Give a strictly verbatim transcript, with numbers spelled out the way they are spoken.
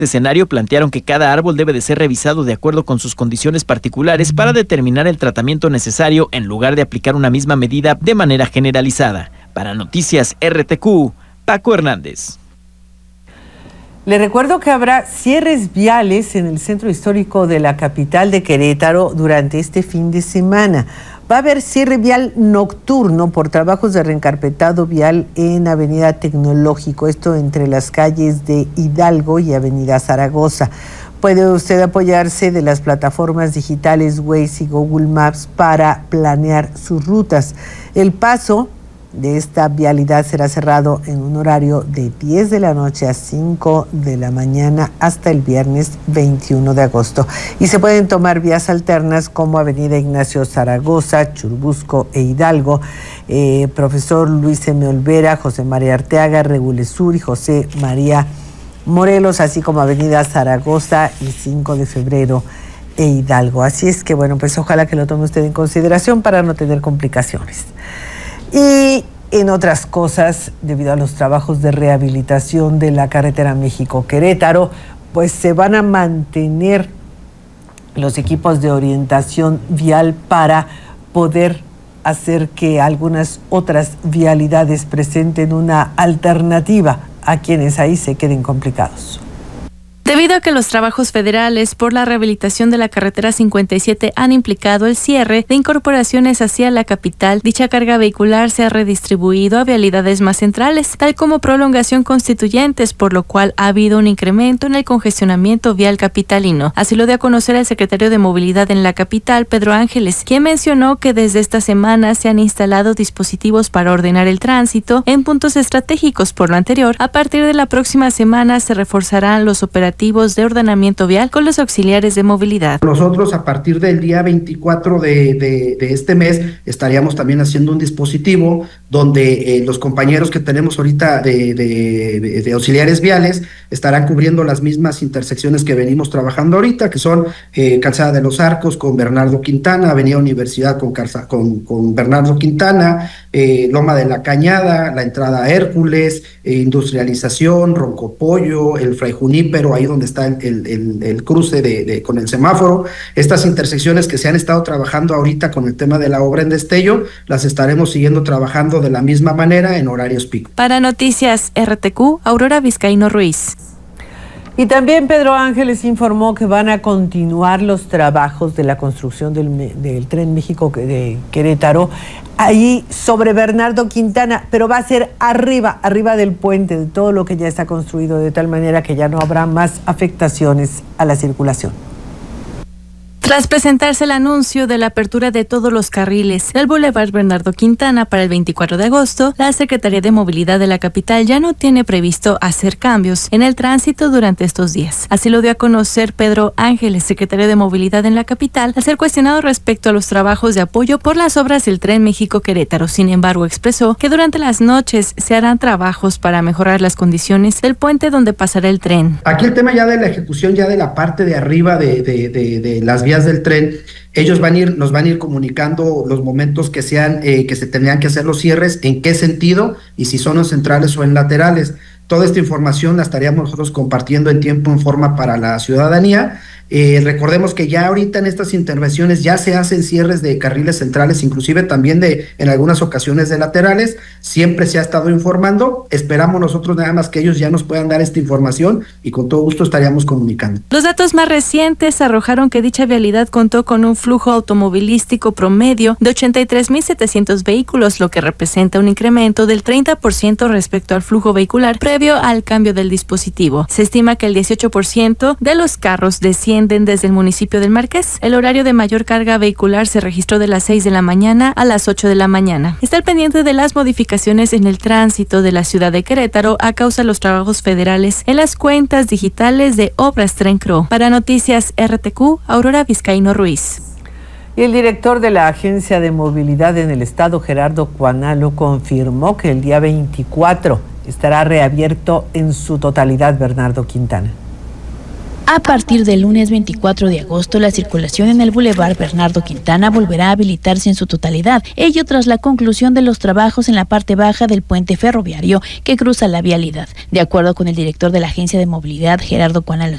escenario plantearon que cada árbol debe de ser revisado de acuerdo con sus condiciones particulares para determinar el tratamiento necesario en lugar de aplicar una misma medida de manera generalizada. Para Noticias R T Q, Paco Hernández. Le recuerdo que habrá cierres viales en el centro histórico de la capital de Querétaro durante este fin de semana. Va a haber cierre vial nocturno por trabajos de reencarpetado vial en Avenida Tecnológico, esto entre las calles de Hidalgo y Avenida Zaragoza. Puede usted apoyarse de las plataformas digitales Waze y Google Maps para planear sus rutas. El paso de esta vialidad será cerrado en un horario de diez de la noche a cinco de la mañana hasta el viernes veintiuno de agosto. Y se pueden tomar vías alternas como Avenida Ignacio Zaragoza, Churubusco e Hidalgo, eh, Profesor Luis M. Olvera, José María Arteaga, Regules Sur y José María Morelos, así como Avenida Zaragoza y cinco de febrero e Hidalgo. Así es que, bueno, pues ojalá que lo tome usted en consideración para no tener complicaciones. Y en otras cosas, debido a los trabajos de rehabilitación de la carretera México-Querétaro, pues se van a mantener los equipos de orientación vial para poder hacer que algunas otras vialidades presenten una alternativa a quienes ahí se queden complicados. Debido a que los trabajos federales por la rehabilitación de la carretera cincuenta y siete han implicado el cierre de incorporaciones hacia la capital, dicha carga vehicular se ha redistribuido a vialidades más centrales, tal como prolongación Constituyentes, por lo cual ha habido un incremento en el congestionamiento vial capitalino. Así lo dio a conocer el secretario de Movilidad en la capital, Pedro Ángeles, quien mencionó que desde esta semana se han instalado dispositivos para ordenar el tránsito en puntos estratégicos. Por lo anterior, a partir de la próxima semana se reforzarán los operativos de ordenamiento vial con los auxiliares de movilidad. Nosotros a partir del día veinticuatro de, de, de este mes estaríamos también haciendo un dispositivo donde eh, los compañeros que tenemos ahorita de, de, de, de auxiliares viales estarán cubriendo las mismas intersecciones que venimos trabajando ahorita, que son eh, Calzada de los Arcos con Bernardo Quintana, Avenida Universidad con, Calza, con, con Bernardo Quintana, eh, Loma de la Cañada, la entrada a Hércules, eh, Industrialización, Roncopollo, el Fray Junípero, ahí donde está el, el, el, el cruce de, de, con el semáforo. Estas intersecciones que se han estado trabajando ahorita con el tema de la obra en Destello, las estaremos siguiendo trabajando de la misma manera en horarios pico. Para Noticias R T Q, Aurora Vizcaíno Ruiz. Y también Pedro Ángeles informó que van a continuar los trabajos de la construcción del, del Tren México de Querétaro, ahí sobre Bernardo Quintana, pero va a ser arriba, arriba del puente, de todo lo que ya está construido, de tal manera que ya no habrá más afectaciones a la circulación. Tras presentarse el anuncio de la apertura de todos los carriles del Boulevard Bernardo Quintana para el veinticuatro de agosto, la Secretaría de Movilidad de la capital ya no tiene previsto hacer cambios en el tránsito durante estos días. Así lo dio a conocer Pedro Ángeles, secretario de Movilidad en la capital, al ser cuestionado respecto a los trabajos de apoyo por las obras del Tren México-Querétaro. Sin embargo, expresó que durante las noches se harán trabajos para mejorar las condiciones del puente donde pasará el tren. Aquí el tema ya de la ejecución ya de la parte de arriba de, de, de, de las vías del tren, ellos van a ir, nos van a ir comunicando los momentos que sean, eh, que se tendrían que hacer los cierres, en qué sentido y si son en centrales o en laterales. Toda esta información la estaríamos nosotros compartiendo en tiempo, en forma para la ciudadanía. Eh, recordemos que ya ahorita en estas intervenciones ya se hacen cierres de carriles centrales, inclusive también de en algunas ocasiones de laterales. Siempre se ha estado informando. Esperamos nosotros nada más que ellos ya nos puedan dar esta información y con todo gusto estaríamos comunicando. Los datos más recientes arrojaron que dicha vialidad contó con un flujo automovilístico promedio de ochenta y tres mil setecientos vehículos, lo que representa un incremento del treinta por ciento respecto al flujo vehicular previo al cambio del dispositivo. Se estima que el dieciocho por ciento de los carros descienden desde el municipio del Marqués. El horario de mayor carga vehicular se registró de las seis de la mañana a las ocho de la mañana. Está al pendiente de las modificaciones en el tránsito de la ciudad de Querétaro a causa de los trabajos federales en las cuentas digitales de Obras Trencro. Para Noticias R T Q, Aurora Vizcaíno Ruiz. Y el director de la Agencia de Movilidad en el Estado, Gerardo Cuanalo, confirmó que el día veinticuatro estará reabierto en su totalidad Bernardo Quintana. A partir del lunes veinticuatro de agosto, la circulación en el Boulevard Bernardo Quintana volverá a habilitarse en su totalidad, ello tras la conclusión de los trabajos en la parte baja del puente ferroviario que cruza la vialidad. De acuerdo con el director de la Agencia de Movilidad, Gerardo Cuanalo